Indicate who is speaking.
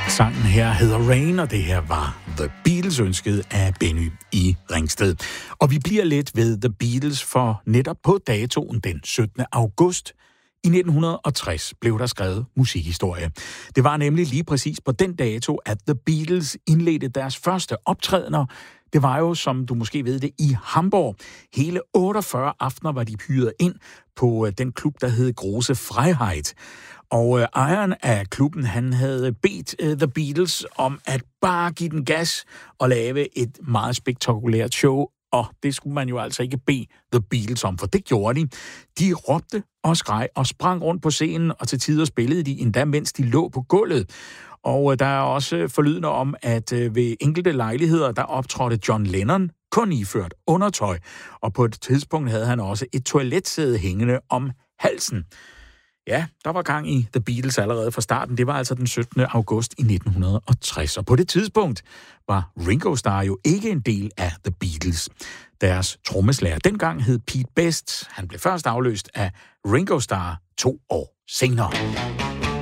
Speaker 1: Sangen her hedder Rain, og det her var The Beatles, ønsket af Benny i Ringsted. Og vi bliver lidt ved The Beatles, for netop på datoen den 17. august i 1960 blev der skrevet musikhistorie. Det var nemlig lige præcis på den dato, at The Beatles indledte deres første optrædener. Det var jo, som du måske ved det, i Hamburg. Hele 48 aftener var de hyret ind på den klub, der hed Große Freiheit. Og ejeren af klubben, han havde bedt The Beatles om at bare give den gas og lave et meget spektakulært show. Og det skulle man jo altså ikke bede The Beatles om, for det gjorde de. De råbte og skreg og sprang rundt på scenen, og til tider spillede de endda, mens de lå på gulvet. Og der er også forlydende om, at ved enkelte lejligheder, der optrådte John Lennon kun iført undertøj. Og på et tidspunkt havde han også et toiletsæde hængende om halsen. Ja, der var gang i The Beatles allerede fra starten. Det var altså den 17. august i 1960. Og på det tidspunkt var Ringo Starr jo ikke en del af The Beatles. Deres trommeslager dengang hed Pete Best. Han blev først afløst af Ringo Starr 2 år senere.